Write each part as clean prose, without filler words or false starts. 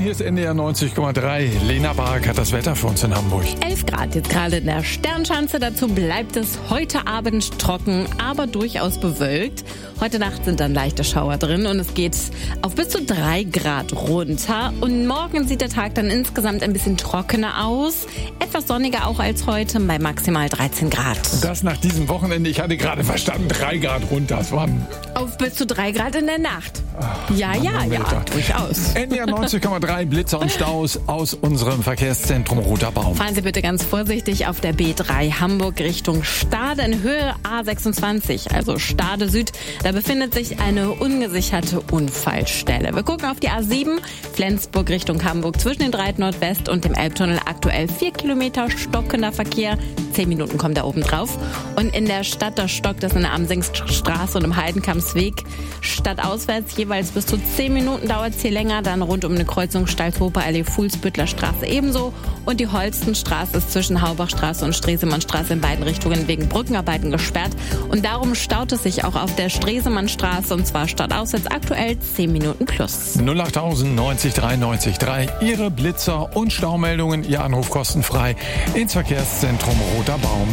hier ist NDR 90,3. Lena Bark hat das Wetter für uns in Hamburg. 11 Grad jetzt gerade in der Sternschanze. Dazu bleibt es heute Abend trocken, aber durchaus bewölkt. Heute Nacht sind dann leichte Schauer drin und es geht auf bis zu 3 Grad runter. Und morgen sieht der Tag dann insgesamt ein bisschen trockener aus. Etwas sonniger auch als heute bei maximal 13 Grad. Das nach diesem Wochenende, ich hatte gerade verstanden, 3 Grad runter. Das waren auf bis zu 3 Grad in der Nacht. Ja, durchaus. NDR 90,3 Blitzer und Staus aus unserem Verkehrszentrum Roter Baum. Fahren Sie bitte ganz vorsichtig auf der B3 Hamburg Richtung Stade in Höhe A26, also Stade Süd. Da befindet sich eine ungesicherte Unfallstelle. Wir gucken auf die A7 Flensburg Richtung Hamburg zwischen den Dreit Nordwest und dem Elbtunnel. Aktuell 4 Kilometer stockender Verkehr. 10 Minuten kommt da oben drauf. Und in der Stadt, da stockt es in der Amsingsstraße und im Heidenkampsweg. Stadtauswärts jeweils bis zu 10 Minuten dauert es hier länger. Dann rund um eine Kreuzung Stalzhofer Allee, Fuhlsbüttler Straße ebenso. Und die Holstenstraße ist zwischen Haubachstraße und Stresemannstraße in beiden Richtungen wegen Brückenarbeiten gesperrt. Und darum staut es sich auch auf der Stresemannstraße und zwar stadtauswärts aktuell 10 Minuten plus. 08000 90 93 3. Ihre Blitzer und Staumeldungen, Ihr Anruf kostenfrei ins Verkehrszentrum Roter Baum.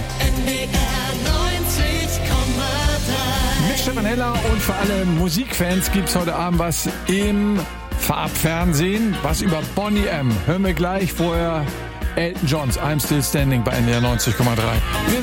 Mit Stefan Heller und für alle Musikfans gibt's heute Abend was im Farbfernsehen, was über Boney M. Hören wir gleich, vorher Elton Johns I'm Still Standing bei NDR 90,3.